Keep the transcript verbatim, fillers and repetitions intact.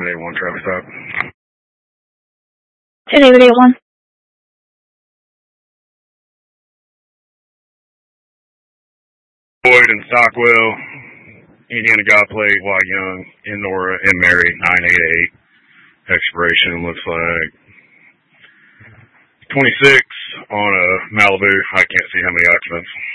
David eight one, traffic stop. Hey, David eight one. Boyd and Stockwell, Indiana God Plate, White Young, Indora, and Mary, nine eight eight. Expiration looks like twenty-six on a Malibu. I can't see how many occupants.